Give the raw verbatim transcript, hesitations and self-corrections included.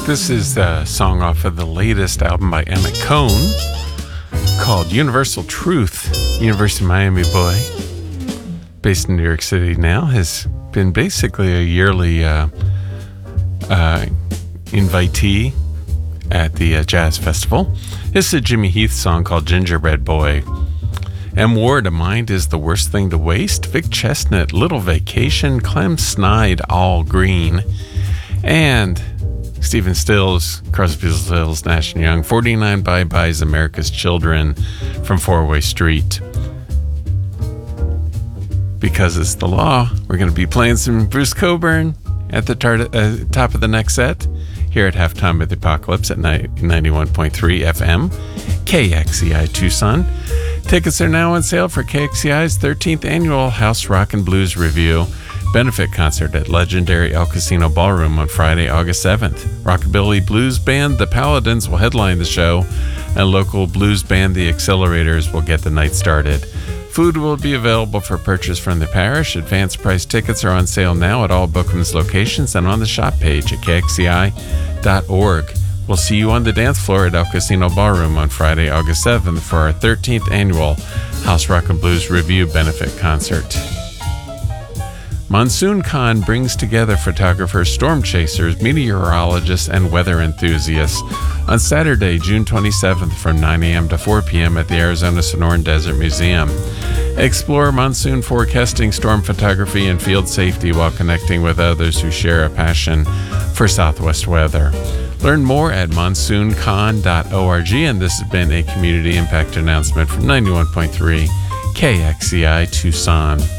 This is a song off of the latest album by Emmett Cohn called Universal Truth. University of Miami boy, based in New York City now, has been basically a yearly uh, uh, invitee at the uh, Jazz Festival. This is a Jimmy Heath song called Gingerbread Boy. M. Ward, A Mind is the Worst Thing to Waste. Vic Chestnut, Little Vacation. Clem Snide, All Green. And Stephen Stills, Crosby, Stills, Nash and Young, forty-nine Bye-Byes, America's Children from Four-Way Street. Because it's the law, we're going to be playing some Bruce Cockburn at the tar- uh, top of the next set here at Halftime of the Apocalypse at ninety-one point three F M, K X E I Tucson. Tickets are now on sale for K X E I's thirteenth Annual House Rock and Blues Review benefit concert at legendary El Casino Ballroom on Friday, August seventh. Rockabilly blues band The Paladins will headline the show, and local blues band The Accelerators will get the night started. Food will be available for purchase from the parish. Advanced price tickets are on sale now at all Bookman's locations and on the shop page at K X E I dot org. We'll see you on the dance floor at El Casino Ballroom on Friday, August seventh for our thirteenth Annual House Rock and Blues Review benefit concert. Monsoon Con brings together photographers, storm chasers, meteorologists, and weather enthusiasts on Saturday, June twenty-seventh from nine a.m. to four p.m. at the Arizona Sonoran Desert Museum. Explore monsoon forecasting, storm photography, and field safety while connecting with others who share a passion for Southwest weather. Learn more at monsoon con dot org, and this has been a community impact announcement from ninety-one point three K X E I Tucson.